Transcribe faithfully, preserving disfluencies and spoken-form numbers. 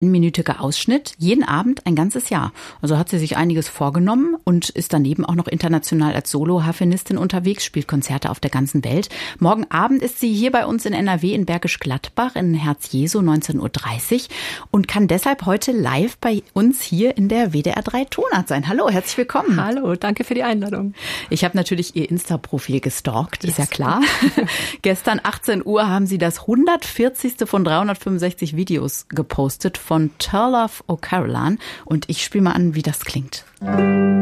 Einminütiger Ausschnitt, jeden Abend ein ganzes Jahr. Also hat sie sich einiges vorgenommen und ist daneben auch noch international als Solo-Harfenistin unterwegs, spielt Konzerte auf der ganzen Welt. Morgen Abend ist sie hier bei uns in N R W in Bergisch Gladbach in Herz Jesu neunzehn Uhr dreißig und kann deshalb heute live bei uns hier in der W D R drei Tonart sein. Hallo, herzlich willkommen. Hallo, danke für die Einladung. Ich habe natürlich Ihr Insta-Profil gestalkt, yes. Ist ja klar. Gestern achtzehn Uhr haben Sie das hundertvierzigste von dreihundertfünfundsechzig Videos gepostet von Turlough O'Carolan und ich spiele mal an, wie das klingt.